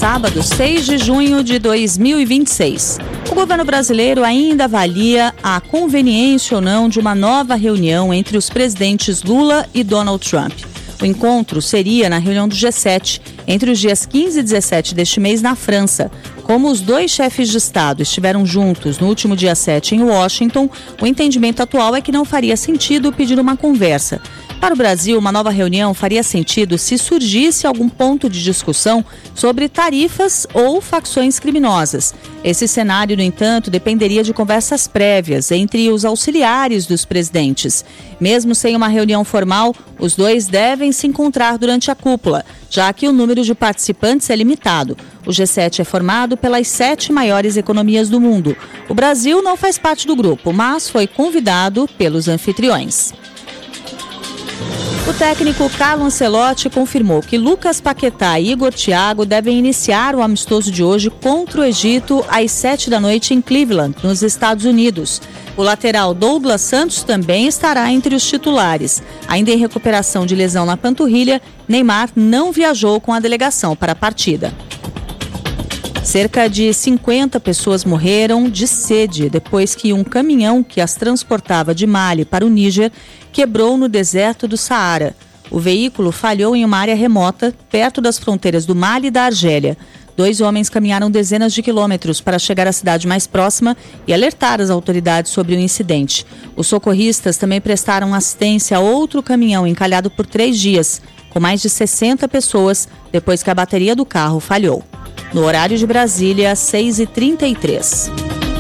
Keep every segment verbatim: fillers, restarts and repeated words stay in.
sábado, seis de junho de dois mil e vinte e seis. O governo brasileiro ainda avalia a conveniência ou não de uma nova reunião entre os presidentes Lula e Donald Trump. O encontro seria na reunião do G sete, entre os dias quinze e dezessete deste mês na França. Como os dois chefes de Estado estiveram juntos no último dia sete em Washington, o entendimento atual é que não faria sentido pedir uma conversa. Para o Brasil, uma nova reunião faria sentido se surgisse algum ponto de discussão sobre tarifas ou facções criminosas. Esse cenário, no entanto, dependeria de conversas prévias entre os auxiliares dos presidentes. Mesmo sem uma reunião formal, os dois devem se encontrar durante a cúpula, já que o número de participantes é limitado. O G sete é formado pelas sete maiores economias do mundo. O Brasil não faz parte do grupo, mas foi convidado pelos anfitriões. O técnico Carlo Ancelotti confirmou que Lucas Paquetá e Igor Thiago devem iniciar o amistoso de hoje contra o Egito às sete da noite em Cleveland, nos Estados Unidos. O lateral Douglas Santos também estará entre os titulares. Ainda em recuperação de lesão na panturrilha, Neymar não viajou com a delegação para a partida. Cerca de cinquenta pessoas morreram de sede depois que um caminhão que as transportava de Mali para o Níger quebrou no deserto do Saara. O veículo falhou em uma área remota, perto das fronteiras do Mali e da Argélia. Dois homens caminharam dezenas de quilômetros para chegar à cidade mais próxima e alertar as autoridades sobre o incidente. Os socorristas também prestaram assistência a outro caminhão encalhado por três dias, com mais de sessenta pessoas, depois que a bateria do carro falhou. No horário de Brasília, seis e trinta e três.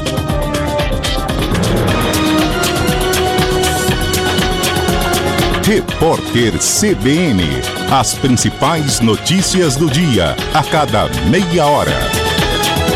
Repórter C B N. As principais notícias do dia, a cada meia hora.